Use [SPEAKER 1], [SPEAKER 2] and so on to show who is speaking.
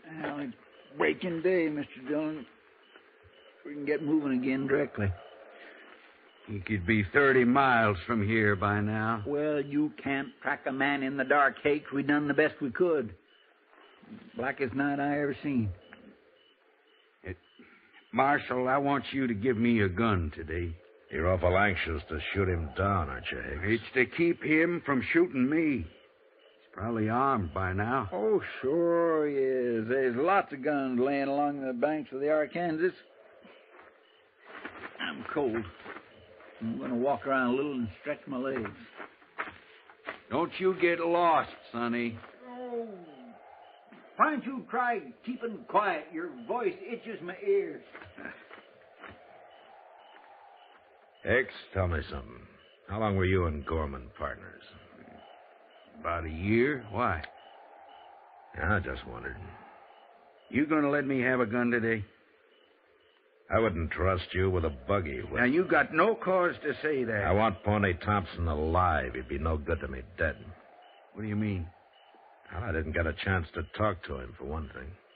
[SPEAKER 1] Well, it's breaking day, Mr. Dillon. We can get moving again directly.
[SPEAKER 2] He could be 30 miles from here by now.
[SPEAKER 1] Well, you can't track a man in the dark, Hakes. We done the best we could. Blackest night I ever seen.
[SPEAKER 2] Marshal, I want you to give me a gun today.
[SPEAKER 3] You're awful anxious to shoot him down, aren't you, Hicks?
[SPEAKER 2] It's to keep him from shooting me. He's probably armed by now.
[SPEAKER 1] Oh, sure he is. There's lots of guns laying along the banks of the Arkansas. I'm cold. I'm going to walk around a little and stretch my legs.
[SPEAKER 2] Don't you get lost, Sonny.
[SPEAKER 1] Oh. Why don't you try keeping quiet? Your voice itches my ears.
[SPEAKER 3] Hicks, tell me something. How long were you and Gorman partners?
[SPEAKER 2] About a year. Why?
[SPEAKER 3] I just wondered.
[SPEAKER 2] You going to let me have a gun today?
[SPEAKER 3] I wouldn't trust you with a buggy.
[SPEAKER 2] Now, you got no cause to say that.
[SPEAKER 3] I want Pawnee Thompson alive. He'd be no good to me dead.
[SPEAKER 2] What do you mean?
[SPEAKER 3] Well, I didn't get a chance to talk to him, for one thing.